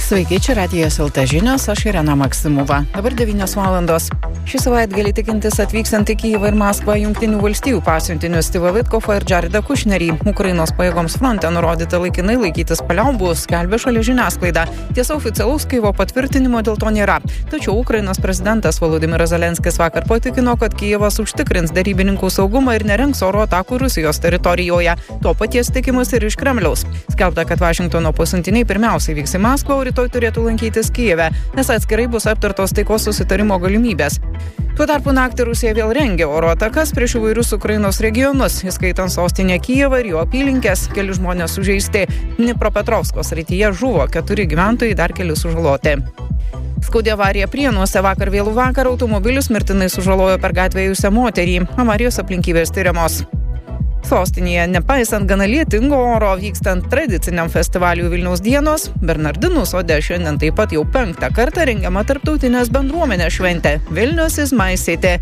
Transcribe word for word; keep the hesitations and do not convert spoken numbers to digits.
Sveiki, čia Radijas L T žinios, aš Irena Maksimova. Dabar devynios valandos. Šį savaitgalį tikintis atvykstant į Kijevą ir Maskvą Jungtinių valstijų pasiuntinius Stivą Vitkovą ir Jaredą Kušnerį. Ukrainos pajėgoms fronte nurodyta laikinai laikytis paliaubų, skelbia šalies žiniasklaida. Tiesa, oficialaus Kijevo patvirtinimo dėl to nėra. Tačiau Ukrainos prezidentas Volodymyras Zelenskis vakar patikino, kad Kijevas užtikrins darybininkų saugumą ir nerengs oro atakų Rusijos teritorijoje. To paties tikimus ir iš Kremliaus. Skelbta, kad Vašingtono pasiuntiniai pirmiausiai vyks į Maskvą, o rytoj turėtų lankytis Kijeve, nes atskirai bus aptartos taikos susitarimo galimybės. Tuo tarpu naktį Rusija vėl rengia oro atakas prieš įvairius Ukrainos regionus, įskaitant sostinę Kijevą ir jo apylinkes. Keli žmonės sužeisti. Dnipropetrovsko srityje žuvo keturi gyventojai, dar keli sužaloti. Skaudi avarija Prienuose vakar vėlų vakar automobilis mirtinai sužalojo per gatvę ėjusią moterį. Avarijos aplinkybės tyriamos. Sostinėje, nepaisant gana lietingo oro, vykstant tradiciniam festivaliui Vilniaus dienos, Bernardinų sode šiandien taip pat jau penktą kartą rengiama tarptautinės bendruomenės šventė Vilnius is my city.